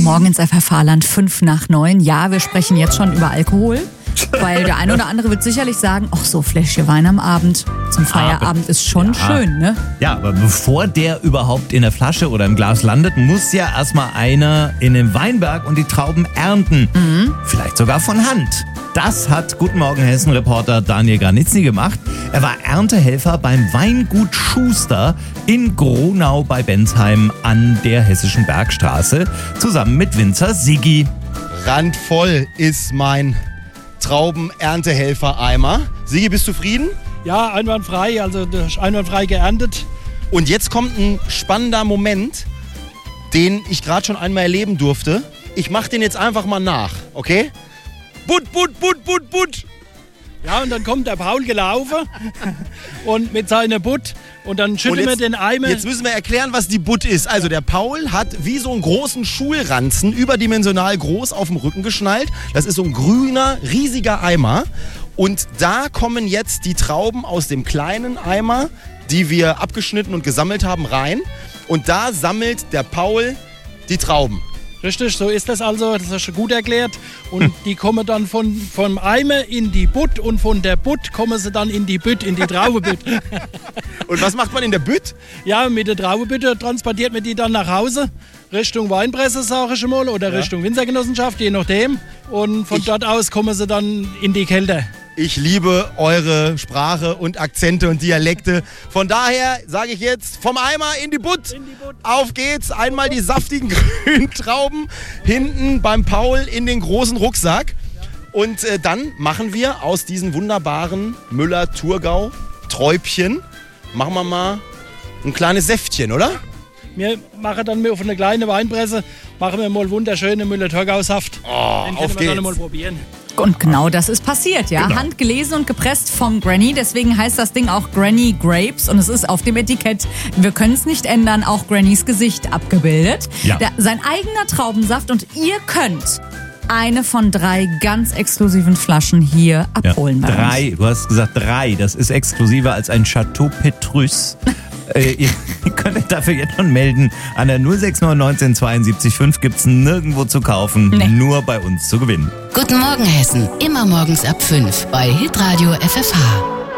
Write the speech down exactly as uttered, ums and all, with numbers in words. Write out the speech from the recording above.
Guten Morgen ins F F H-Land, fünf nach neun. Ja, wir sprechen jetzt schon über Alkohol, weil der eine oder andere wird sicherlich sagen, ach so, Fläschchen Wein am Abend zum Feierabend ist schon ja. schön, ne? Ja, aber bevor der überhaupt in der Flasche oder im Glas landet, muss ja erstmal einer in den Weinberg und die Trauben ernten. Mhm. Vielleicht sogar von Hand. Das hat Guten Morgen Hessen-Reporter Daniel Granitzny gemacht. Er war Erntehelfer beim Weingut Schuster in Gronau bei Bensheim an der Hessischen Bergstraße, zusammen mit Winzer Siggi. Randvoll ist mein Traubenerntehelfer-Eimer. Siggi, bist du zufrieden? Ja, einwandfrei, also einwandfrei geerntet. Und jetzt kommt ein spannender Moment, den ich gerade schon einmal erleben durfte. Ich mache den jetzt einfach mal nach, okay? Butt, butt, butt, butt, butt. Ja, und dann kommt der Paul gelaufen und mit seiner Butt und dann schütteln wir den Eimer. Jetzt müssen wir erklären, was die Butt ist. Also der Paul hat wie so einen großen Schulranzen überdimensional groß auf dem Rücken geschnallt. Das ist so ein grüner, riesiger Eimer. Und da kommen jetzt die Trauben aus dem kleinen Eimer, die wir abgeschnitten und gesammelt haben, rein. Und da sammelt der Paul die Trauben. Richtig, so ist das also, das hast du gut erklärt. Und die kommen dann von, vom Eimer in die Butt und von der Butt kommen sie dann in die Bütt, in die Traubenbütt. Und was macht man in der Bütt? Ja, mit der Traubenbütte transportiert man die dann nach Hause, Richtung Weinpresse, sage ich mal, oder ja. Richtung Winzergenossenschaft, je nachdem. Und von ich dort aus kommen sie dann in die Kälte. Ich liebe eure Sprache und Akzente und Dialekte. Von daher sage ich jetzt, vom Eimer in die Butt. In die Butt. Auf geht's. Einmal die saftigen grünen Trauben hinten beim Paul in den großen Rucksack. Und äh, dann machen wir aus diesen wunderbaren Müller-Thurgau-Träubchen, machen wir mal ein kleines Säftchen, oder? Wir machen dann auf eine kleine Weinpresse, machen wir mal wunderschöne Müller-Thurgau-Saft. Oh, Den auf können wir geht's. dann mal probieren. Und genau das ist passiert, ja. Genau. Handgelesen und gepresst vom Granny. Deswegen heißt das Ding auch Granny Grapes. Und es ist auf dem Etikett, wir können es nicht ändern, auch Grannys Gesicht abgebildet. Ja. Der, sein eigener Traubensaft. Und ihr könnt eine von drei ganz exklusiven Flaschen hier abholen. Ja, bei drei, uns. du hast gesagt drei. Das ist exklusiver als ein Chateau Petrus. äh, ihr, ihr könnt euch dafür jetzt schon melden. An der null sechs neun neunzehn zweiundsiebzig fünf gibt es nirgendwo zu kaufen, Nee. nur bei uns zu gewinnen. Guten Morgen Hessen, immer morgens ab fünf bei Hitradio F F H.